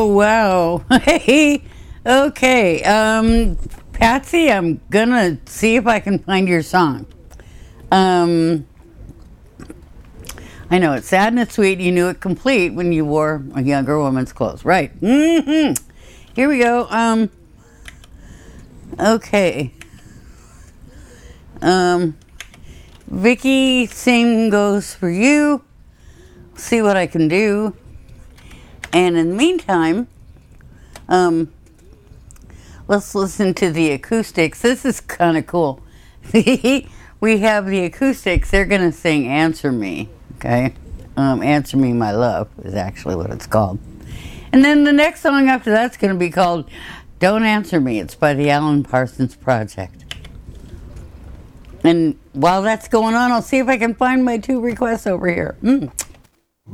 Oh, wow. Hey, okay. Patsy, I'm gonna see if I can find your song. I know it's sad and it's sweet. You knew it complete when you wore a younger woman's clothes. Right. Here we go. Okay. Vicky, same goes for you. See what I can do. And in the meantime, let's listen to the acoustics. This is kind of cool. We have the acoustics. They're going to sing Answer Me. Okay? Answer Me, My Love is actually what it's called. And then the next song after that's going to be called Don't Answer Me. It's by the Alan Parsons Project. And while that's going on, I'll see if I can find my 2 requests over here.